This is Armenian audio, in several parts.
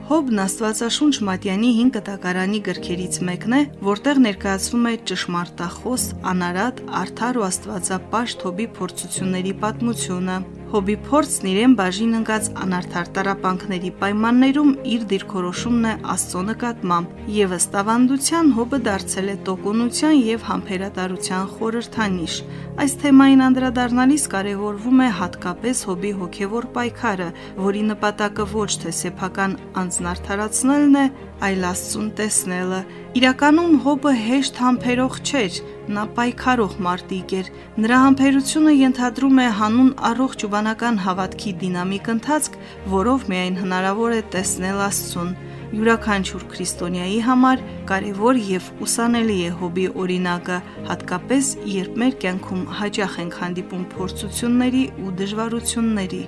Հոբն Աստվածաշունչ Մատյանի 5 կտակարանի գրքերից մեկն է, որտեղ ներկայացվում է ճշմարտախոս, անարատ, արդար ու աստվածապաշտ Հոբի փորձությունների պատմությունը։ Հոբի փորձն իրեն բաժին ընկած անարդար տառապանքների պայմաններում իր դիրքորոշումն է Աստծո նկատմամբ, եւ ըստ ավանդության Հոբը դարձել է տոկունության եւ համբերատարության խորհրդանիշ։ Այս թեմային անդրադառնալիս կարևորվում է հատկապես Հոբի հոգեվոր պայքարը, որի նպատակը ոչ թե սեփական անձն արդարացնելն է, այլ Աստծուն տեսնելը։ Իրականում Հոբը հեշտ համբերող չէր, նա պայքարող մարտիկ էր։ Նրա համբերությունը ենթադրում է հանուն առողջ ու բանական հավատքի դինամիկ ընթացք, որով միայն հնարավոր է տեսնել Աստծուն։ Յուրաքանչյուր քրիստոնյայի համար կարևոր եւ ուսանելի է Հոբի օրինակը, հատկապես երբ մեր կյանքում հաճախ ենք հանդիպում փորձությունների ու դժվարությունների։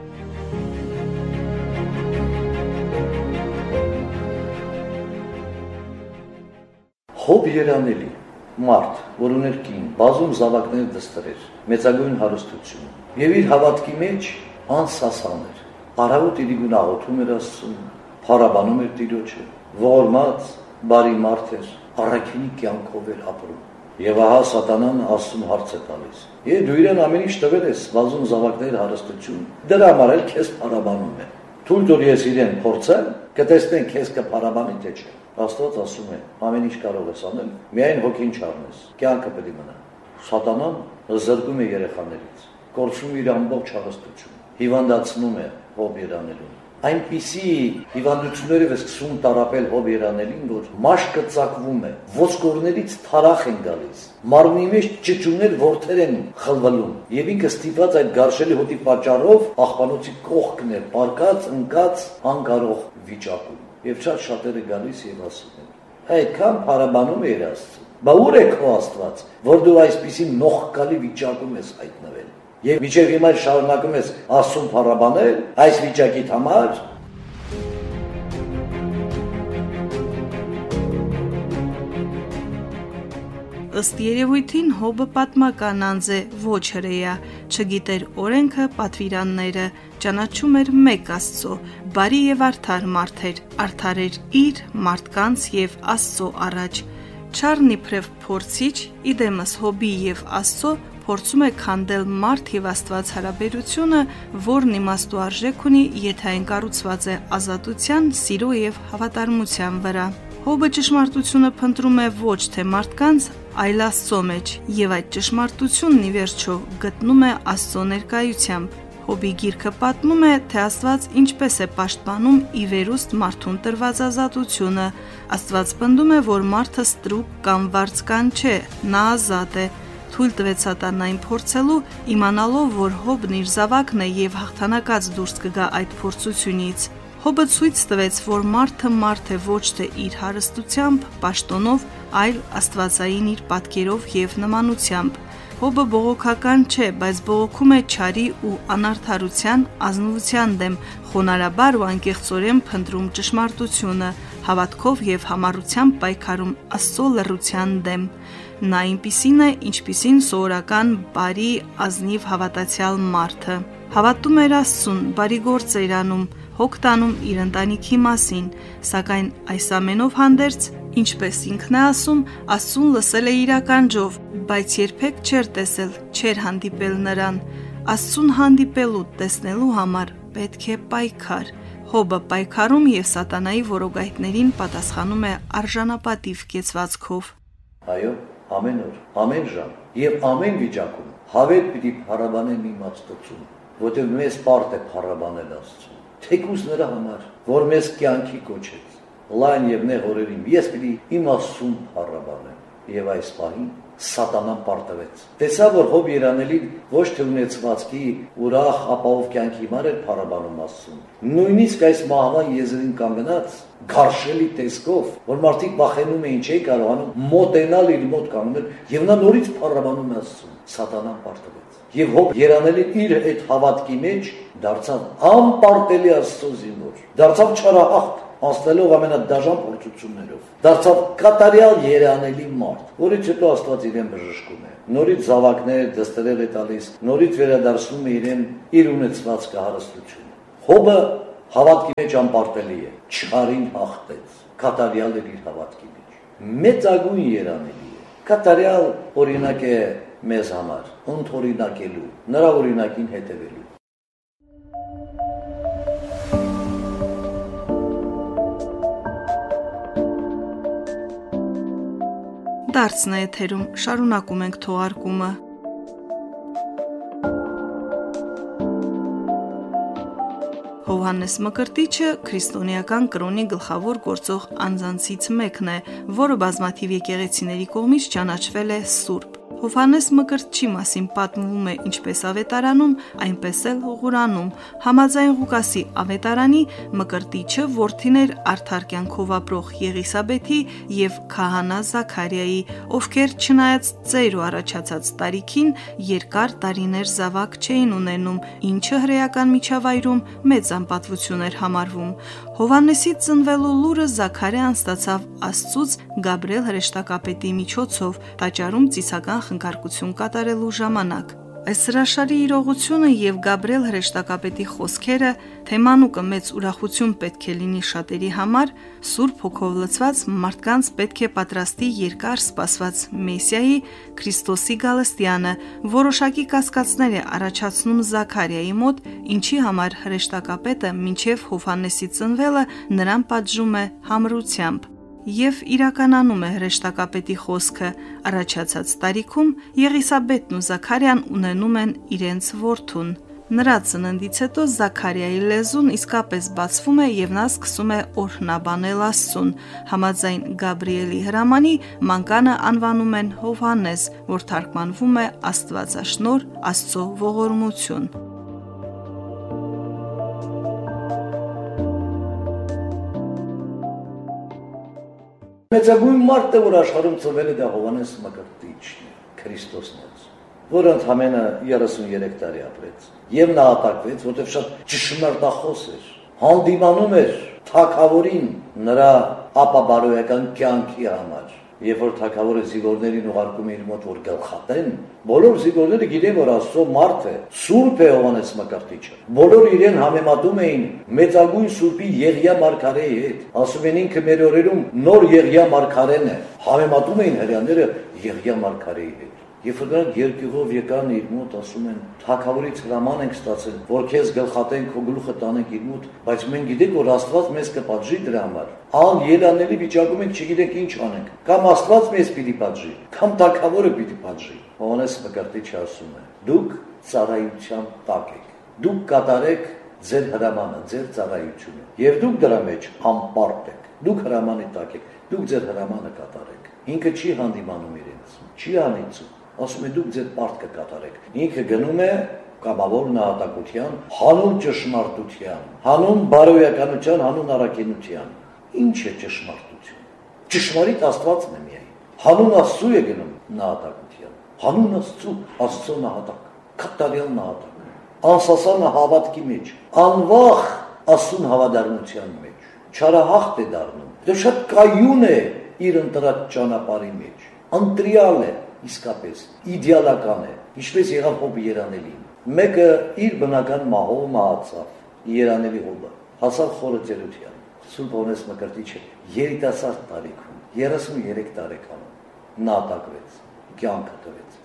Հոբ երանելի մարդ, որ ուներ կին, բազում զավակներ դստեր, մեծագույն հարստություն, եւ իր հավատքի մեջ անսասան էր։ Առավոտ իրիկուն աղոթում էր Աստծուն, փառաբանում էր Տիրոջը, ողորմած, բարի մարդ էր, առաքինի կյանքով էր ապրում։ Եվ ահա Սատանան Աստծուն հարց է տալիս. դու իրեն ամեն ինչ տվել ես, բազում զավակներ հարստություն, դրա համար էլ քեզ փառաբանում է։ Թույլ տուր ես իրեն փորձեմ, կտեսնենք քեզ կփառաբանի թե չէ։ Աստված ասում է, ամեն ինչ կարող ես անել, միայն հոգին չառնես, կյանքը պետք է մնա։ Սատանան զրկում է երեխաներից, կորցնում իր ամբողջ հարստությունը, հիվանդացնում է Հոբ երանելուն։ Այնպիսի հիվանդություններով է սկսում տառապել Հոբ երանելին, որ մաշկը ծակվում է, ոսկորներից թարախ են գալիս, մարմնի մեջ ճճուներ որդեր են խլվլում, եւ ինքը ստիպված այդ գարշելի հոտի պատճառով աղբանոցի կողքն է պարկած, ընկած, անկարող վիճակում։ Եվ շատերը գալիս եւ ասում են. այդքան փառաբանում է Աստծուն։ Բա ուր է քո Աստված, որ դու այսպիսի նողկալի վիճակում ես հայտնվել։ Եվ մինչև հիմա շարունակում ես Աստծուն փառաբանել այս վիճակիդ համար։ Ըստ երևույթին Հոբը պատմական անձ է, ոչ հրեա, չգիտեր օրենքը, պատվիրանները, ճանաչում էր մեկ Աստծո, բարի եւ արդար մարդ էր, արդար էր իր, մարդկանց եւ Աստծո առաջ։ Չարն իբրև փորձիչ, իդեմս Հոբի եւ Աստծո փորձում է քանդել մարդ եւ Աստված հարաբերությունը, որն իմաստու արժեք ունի, եթե այն կառուցված է ազատության, սիրո եւ հավատարմության վրա։ Հոբը ճշմարտությունը փնտրում է ոչ թե մարդկանց, այլ Աստծո մեջ, եւ այդ ճշմարտությունն ի վերջո գտնում է Աստծո ներկայությամբ։ Հոբի գիրքը պատմում է, թե Աստված ինչպես է պաշտպանում ի վերուստ մարդուն տրված ազատությունը։ Աստված պնդում է, որ մարդը ստրուկ կամ վարձկան չէ, նա ազատ է։ Թույլ տվեց Սատանային փորձելու, իմանալով, որ Հոբն իր զավակն է եւ հաղթանակած դուրս կգա այդ փորձությունից։ Հոբը ցույց տվեց, որ մարդը մարդ է ոչ թե իր հարստությամբ, պաշտոնով, այլ աստվածային իր պատկերով եւ նմանությամբ։ Հոբը բողոքական չէ, բայց բողոքում է չարի ու անարդարության, ազնվության դեմ, խոնարհաբար ու անկեղծորեն փնտրում ճշմարտությունը, հավատքով եւ համառությամբ պայքարում Աստծո լռության դեմ։ Նա այնպիսին է, ինչպիսին սովորական բարի, ազնիվ հավատացյալ մարդը։ Հավատում էր Աստծուն, բարի գործեր անում, հոգ տանում իր ընտանիքի մասին, սակայն այս ամենով հանդերձ, ինչպես ինքն է ասում, Աստծուն լսել է իր ականջով, բայց երբեք չէր տեսել, չէր հանդիպել նրան։ Աստծուն հանդիպելու, տեսնելու համար պետք է պայքար։ Հոբը պայքարում եւ Սատանայի որոգայթներին պատասխանում է արժանապատիվ կեցվածքով։ Այո, ամեն օր, ամեն ժամ եւ ամեն վիճակում հավետ պիտի փառաբանեմ իմ Աստծուն, որտեղ մեզ պարտ է փառաբանել Աստծուն։ Թեկուզ նրա համար, որ մեզ կյանքի կոչեց, լայն եւ նեղ օրերին ես պիտի իմ Աստծուն փառաբանեմ։ Եվ այս պահին Սատանան պարտվեց։ Տեսա, որ Հոբ երանելին ոչ թե ունեցվածքի ուրախ ապահով կյանքի համար էր փառաբանում Աստծուն։ Նույնիսկ այս մահվան եզրին կանգնած գարշելի տեսքով, որ մարդիկ վախենում էին, չէի կարողանում մոտենալ իր մոտ կանգնել, եւ նա նորից փառաբանում է Աստծուն։ Սատանան պարտվեց։ Եվ Հոբ երանելին իր այդ հավատքի մեջ դարձավ անպարտելի Աստծո զինվոր։ Դարձավ չարահաղթ, անցնելով ամենադաժան փորձություններով։ Դարձավ կատարյալ երանելի մարդ, որից հետո Աստված իրեն բժշկում է։ Նորից զավակներ դստերել է տալիս, նորից վերադարձնում է իրեն իր ունեցված հարստությունը։ Հոբը Հավատքի մեջ անպարտելի է, չարին հաղթեց, կատարյալ էր իր հավատքի մեջ։ Մեծագույն երանելի է, կատարյալ օրինակ է մեզ համար, ընդօրինակելու, նրա օրինակին հետևելու։ Դարձն է եթերում, շարունակում ենք թողարկումը։ Հովհաննես Մկրտիչը քրիստոնեական կրոնի գլխավոր գործող անձանցից մեկն է, որը բազմաթիվ եկեղեցիների կողմից ճանաչվել է սուրբ։ Հովհաննես Մկրտչի մասին պատմվում է ինչպես Ավետարանում, այնպես էլ Ղուրանում։ Համաձայն Ղուկասի Ավետարանի Մկրտիչը որդին էր արդար կյանքով ապրող Եղիսաբեթի եւ քահանա Զաքարիայի, ովքեր չնայած ծեր ու առաջացած տարիքին երկար տարիներ զավակ չէին ունենում, ինչը հրեական միջավայրում մեծ անպատվություն էր համարվում։ Հովհաննեսից ծնվելու լուրը Զաքարիան ստացավ Աստծուց Գաբրիել հրեշտակապետի միջոցով, տաճարում ծիսական խնգարկություն կատարելու ժամանակ։ Այս հրաշալի իրողությունը եւ Գաբրիել հրեշտակապետի խոսքերը, թե մանուկը մեծ ուրախություն պետք է լինի շատերի համար, Սուրբ Հոգով լցված մարդկանց պետք է պատրաստի երկար սպասված Մեսիայի Քրիստոսի գալստյանը, որոշակի կասկածներ է առաջացնում Զաքարիայի մոտ, ինչի համար հրեշտակապետը մինչև Հովհաննեսի ծնվելը նրան պատժում է համրությամբ։ Եվ իրականանում է հրեշտակապետի խոսքը, առաջացած տարիքում Եղիսաբեթն ու Զաքարիան ունենում են իրենց որդուն։ Նրա ծննդից հետո Զաքարիայի լեզուն իսկապես բացվում է եւ նա սկսում է օրհնաբանել Աստծուն։ Համաձայն Գաբրիելի հրամանի մանկանը անվանում են Հովհաննես, որ թարգմանվում է Աստվածաշնորհ, Աստծո ողորմություն։ Մեծագույն մարդը, որ աշխարհում ծնվել է, դա Հովհաննես Մկրտիչն է, Քրիստոսն է, որ ընդամենը 33 տարի ապրեց եւ նահատակվեց, որտեղ շատ ճշմարտախոս էր, հանդիմանում էր թագավորին նրա ապաբարոյական կյանքի համար։ Երբ որ թագավորը զինվորներին ուղարկում է իր մոտ, որ գլխատեն, բոլոր զինվորները գիտեն, որ Աստծո մարդ է, սուրբ է Հովհաննես Մկրտիչը։ Բոլորը իրեն համեմատում էին մեծագույն սուրբի Եղիա մարգարեի հետ, ասում են ինքը մեր օրերում նոր Եղիա մարգարեն է, համեմատում էին հрьяաները Եղիա մարգարեի հետ։ Երբ որ նրանք երկյուղով եկան իր մոտ, ասում են, թագավորից հրաման ենք ստացել, որ քեզ գլխատենք, քո գլուխը տանենք իր մոտ, բայց մենք գիտենք, որ Աստված մեզ կպատժի դրա համար։ Անելանելի վիճակում ենք, չգիտենք ինչ անենք։ Կամ Աստված մեզ պիտի պատժի, կամ թագավորը պիտի պատժի։ Հովհաննես Մկրտիչը ասում է. դուք ծառայության տակ եք։ Դուք կատարեք ձեր հրամանը, ձեր ծառայությունը։ Եվ դուք դրա մեջ անպարտ եք։ Դուք հրամանի տակ եք։ Դուք ձեր հրամանը կատարեք։ Ինքը չի հանդիմանում իրենց, չի անիծում։ Ասում է դուք ձեր պարտք կկատարեք։ Ինքը գնում է կամավոր նահատակության, հանուն ճշմարտության, հանուն բարոյականության, հանուն առաքինության։ Ինչ է ճշմարտություն։ Ճշմարիտ Աստվածն է միայն։ Հանուն Աստծու է գնում նահատակության։ Հանուն Աստծու, Աստծո նահատակ, կատարյալ նահատակ։ Անսասան հավատքի մեջ, անվախ Աստծուն հավատարմության մեջ։ Չարահաղթ է դառնում։ Դա շատ կայուն է իր ընտրած ճանապարհի մեջ։ Ընտրյալ է իսկապես, իդեալական է, ինչպես եղավ Հոբ երանելին։ Մեկը իր բնական մահով մահացավ, երանելի Հոբը, հասավ խորը ծերության։ Սուրբ Հովհաննես Մկրտիչը երիտասարդ տարիքում, 33 տարեկանում նահատակվեց, կյանքը տվեց։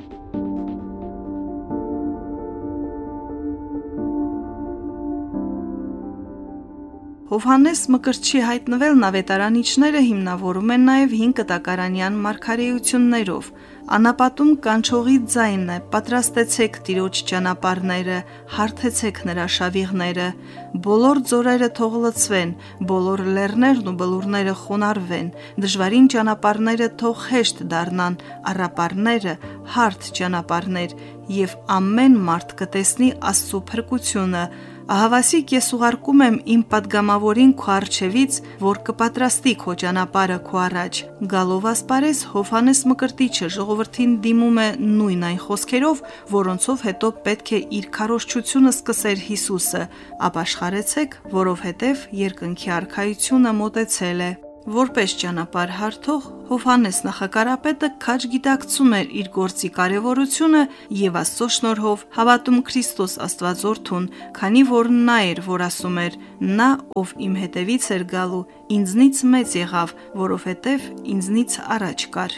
Հովհաննես Մկրտչի հայտնվելն ավետարանիչները հիմնավորում են նաև 5 կտակարանյան մարգարեություններով։ Անապատում կանչողի ձայնն է. պատրաստեցեք Տիրոջ ճանապարհները, հարթեցեք նրա շավիղները, բոլոր ձորերը թող լցվեն, բոլոր լեռներն ու բլուրները խոնարհվեն, դժվարին ճանապարհները թող հեշտ դառնան, առապարները հարթ ճանապարհներ, եւ ամեն մարդ կտեսնի Աստծո փրկությունը։ Ահավասիկ ես ուղարկում եմ իմ պատգամավորին քո առջևից, որ կպատրաստի քո ճանապարհը քո առաջ։ Գալով ասպարեզ Հովհաննես Մկրտիչը ժողովրդին դիմում է նույն այն խոսքերով, որոնցով հետո պետք է իր քարոզչությունը սկսեր Հիսուսը. ապաշխարեցեք, որովհետև երկնքի արքայությունը մոտեցել է։ Որպես ճանապարհ հարթող Հովհաննես նախակարապետը քաջ գիտակցում էր իր գործի կարևորությունը եւ Աստծո շնորհով հավատում Քրիստոս Աստվածորդուն, քանի որ նա էր, որ ասում էր. «Նա, ով իմ հետևից էր գալու, ինձնից մեծ եղավ, որովհետեւ ինձնից առաջ կար»։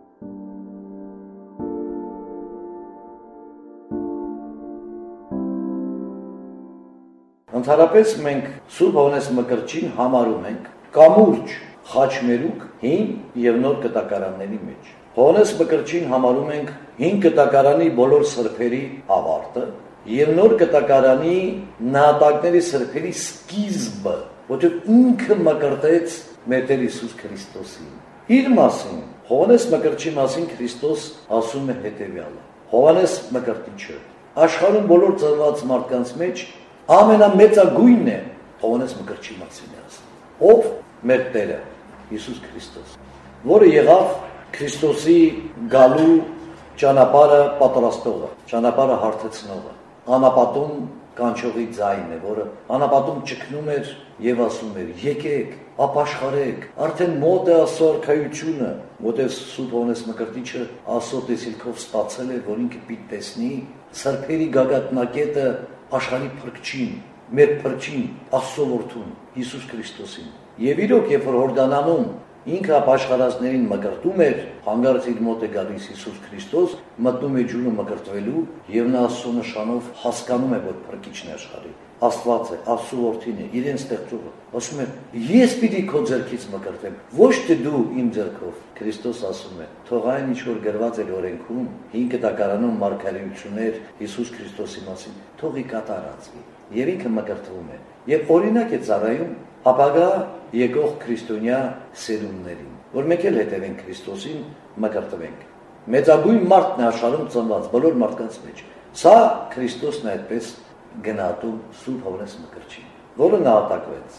Ընդհանրապես մենք Սուրբ Հովհաննես Մկրտչին համարում ենք կամուրջ խաչմերուկ հին եւ նոր կտակարանների մեջ։ Հովհաննես Մկրտչին համարում ենք հին կտակարանի բոլոր սրբերի ավարտը եւ նոր կտակարանի նահատակների սրբերի սկիզբը, որտեղ ինքը մկրտեց մեր Տեր Հիսուս Քրիստոսին։ Իր մասին, Հովհաննես Մկրտչի մասին Քրիստոս ասում է հետեւյալը. Հովհաննես Մկրտիչը աշխարհում բոլոր ծնված մարդկանց մեջ ամենամեծագույնն է Հովհաննես Մկրտչի մասին ասում, ով մեր Տերը Հիսուս Քրիստոս, որը եղավ Քրիստոսի գալու ճանապարհը պատրաստողը, ճանապարհը հարթեցնողը, անապատում կանչողի ձայնը, որը անապատում ճգնում էր եւ ասում էր. «Եկեք, ապաշխարեք, արդեն մոտ է Աստծո արքայությունը», որտեղ Սուրբ Հովհաննես Մկրտիչը Աստծո տեսիլքով ստացել էր, որ ինքը պիտի տեսնի սրբերի գագաթնակետը աշխարհի փրկչին, մեր փրկչին, Աստծո որդուն, Հիսուս Քրիստոսին։ Եվ իրոք, երբ որ Հորդանանում ինքը ապաշխարածներին մկրտում էր, հանգարց իր մոտ է գալիս Հիսուս Քրիստոս, մտնում է ջուրը մկրտվելու եւ նա Աստծո նշանով հասկանում է, որ փրկիչն է աշխարհի, Աստված է, Աստծո որդին է, իրեն ստեղծողը։ Ասում է. «Ես պիտի քո ձեռքից մկրտեմ, ոչ թե դու իմ ձեռքով»։ Քրիստոս ասում է. «Թող այն ինչ որ գրված էր օրենքում, 5 կտակարանում մարգարեություններ Հիսուս Քրիստոսի մասին, թող ի կատարածվի»։ Եվ ինքը մկրտվում է։ Եվ օրինակ է ծառայում ապագա եկող քրիստոնյա սերունդներին, որ մենք էլ հետևենք Քրիստոսին, մկրտվենք։ Մեծագույն մարդն է աշխարհում ծնված բոլոր մարդկանց մեջ։ Սա Քրիստոսն է այդպես գնահատում Սուրբ Հովհաննես Մկրտչին, որը նահատակվեց։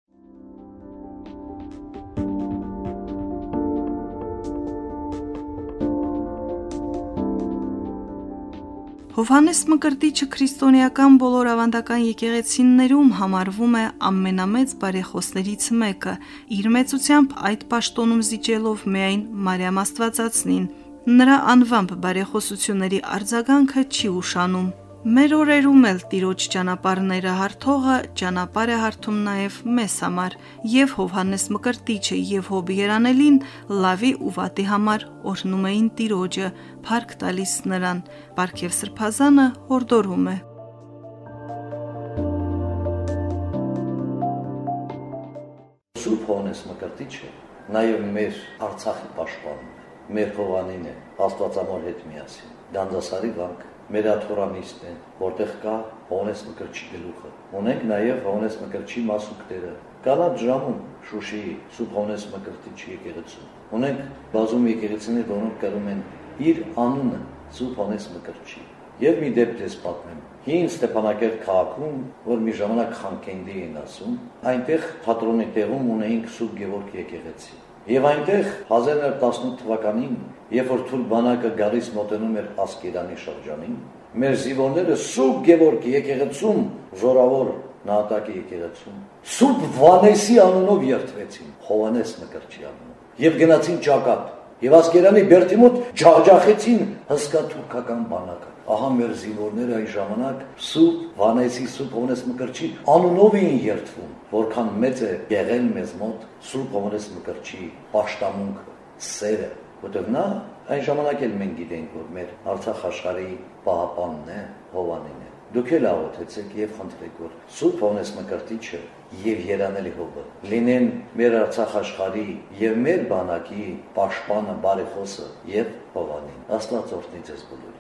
Հովհաննես Մկրտիչը քրիստոնեական բոլոր ավանդական եկեղեցիներում համարվում է ամենամեծ բարեխոսներից մեկը, իր մեծությամբ այդ պաշտոնում զիջելով միայն Մարիամ Աստվածածնին։ Նրա անվամբ բարեխոսությունների արձագանքը չի ուշանում։ Մեր օրերում էլ Տիրոջ ճանապարհները հարթողը ճանապարհ է հարթում նաև մեզ համար, եւ Հովհաննես Մկրտիչը եւ Հոբ Երանելին լավի ու վատի համար օրհնում էին Տիրոջը, փառք տալիս նրան։ Պարգև Սրբազանը հորդորում է. Սուրբ Հովհաննես Մկրտիչը նաև մեր Արցախի պաշտպանն է, մեր Հովանին է, Աստվածամոր հետ միասին, Գանձասարի վանք, մեր աթոռամիսն է, որտեղ կա Հովհաննես Մկրտչի գլուխը։ Ունենք նաև Հովհաննես Մկրտչի մասուկները, կանաչ ժամում Շուշիի Սուրբ Հովհաննես Մկրտչի եկեղեցում։ Ունենք բազում եկեղեցիներ, որոնք կրում են իր անունը Սուրբ Հովհաննես Մկրտչի։ Եվ մի դեպք ես պատմեմ։ Հին Ստեփանակերտ քաղաքում, որ մի ժամանակ Խանկենդի էին ասում, այնտեղ թատրոնի տեղում ունեինք Սուրբ Գևորգ եկեղեցի։ Եվ այնտեղ 1918 թվականին, երբ որ թուրք բանակը գալիս մոտենում էր Ասկերանի շրջանին, մեր զինվորները Սուրբ Գևորգի եկեղեցում, զորավոր նահատակի եկեղեցում, Սուրբ Վանեսի անունով երթվեցին, Հովհաննես Մկրտչի անունով, եւ գնացին ճակատ, եւ Ասկերանի բերդի մոտ ջախջախեցին հսկա թուրքական բանակը։ Ահա մեր զինվորները այն ժամանակ Սուրբ Վանեսի, Սուրբ Հովհաննես Մկրտչի անունով էին երթվում, որքան մեծ է եղել մեզ մոտ Սուրբ Հովհաննես Մկրտչի պաշտամունքը, սերը, որտեղ նա այն ժամանակ էլ մենք գիտենք, որ մեր Արցախ աշխարհի պահապանն է, Հովանին է։ Դուք էլ աղոթեցեք եւ խնդրեք, որ Սուրբ Հովհաննես Մկրտիչը եւ Երանելի Հոբը լինեն մեր Արցախ աշխարհի եւ մեր բանակի պաշտպանը, բարեխոսը եւ Հովանին։ Աստված օրհնի ձեզ բոլորիդ։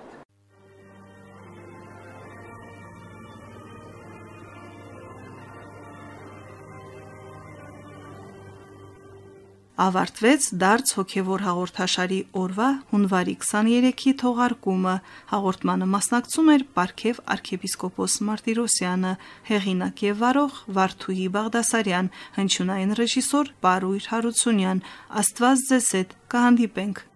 Ավարտվեց դարձ հոգևոր հաղորդաշարի օրվա հունվարի 23-ի թողարկումը։ Հաղորդմանը մասնակցում էր Պարքև arczepiskopos Մարտիրոսյանը, հեղինակ եւ վարող Վարդուհի Բաղդասարյան, հնչյունային ռեժիսոր Պարույր Հարությունյան։ Աստված ձեզ հետ, կհանդիպենք։